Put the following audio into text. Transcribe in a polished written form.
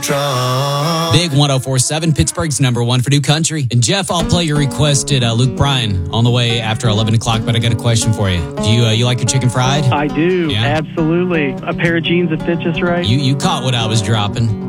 Big 104.7, Pittsburgh's number one for new country. And Jeff, I'll play your requested Luke Bryan on the way after 11 o'clock, but I got a question for you. Do you like your chicken fried? I do, Yeah? absolutely. A pair of jeans that fit just right. You caught what I was dropping.